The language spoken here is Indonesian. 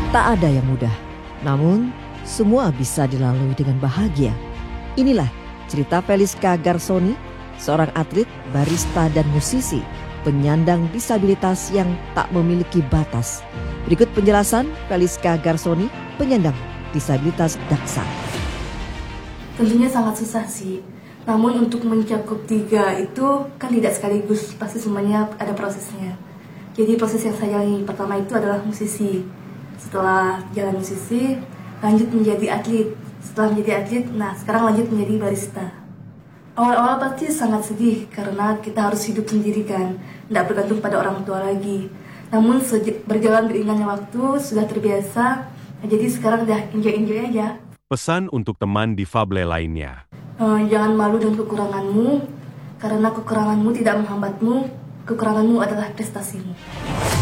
Tak ada yang mudah, namun semua bisa dilalui dengan bahagia. Inilah cerita Feliska Garsoni, seorang atlet, barista dan musisi, penyandang disabilitas yang tak memiliki batas. Berikut penjelasan Feliska Garsoni, penyandang disabilitas daksa. Tentunya sangat susah sih. Namun untuk mencakup 3 itu kan tidak sekaligus, pasti semuanya ada prosesnya. Jadi proses yang saya jalani pertama itu adalah musisi. Setelah jalan musisi, lanjut menjadi atlet. Setelah menjadi atlet, sekarang lanjut menjadi barista. Awal-awal pasti sangat sedih karena kita harus hidup sendiri kan, tidak bergantung pada orang tua lagi. Namun berjalan beriringannya waktu, sudah terbiasa, jadi sekarang udah enjoy aja. Pesan untuk teman difabel lainnya. Jangan malu dengan kekuranganmu, karena kekuranganmu tidak menghambatmu, kekuranganmu adalah prestasimu.